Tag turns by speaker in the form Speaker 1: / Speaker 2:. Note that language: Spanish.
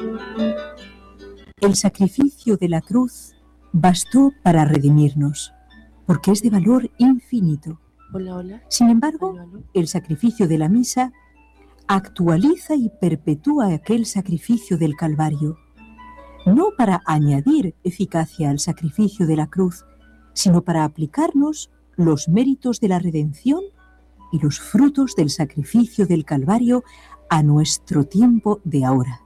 Speaker 1: El sacrificio de la cruz bastó para redimirnos, porque es de valor infinito.
Speaker 2: Hola, hola.
Speaker 1: Sin embargo,
Speaker 2: Aló, aló.
Speaker 1: el sacrificio de la misa actualiza y perpetúa aquel sacrificio del Calvario, no para añadir eficacia al sacrificio de la cruz, sino para aplicarnos los méritos de la redención y los frutos del sacrificio del Calvario a nuestro tiempo de ahora.